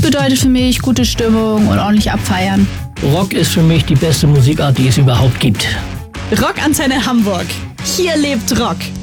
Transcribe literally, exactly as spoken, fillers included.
bedeutet für mich gute Stimmung und ordentlich abfeiern. Rock ist für mich die beste Musikart, die es überhaupt gibt. Rockantenne Hamburg. Hier lebt Rock.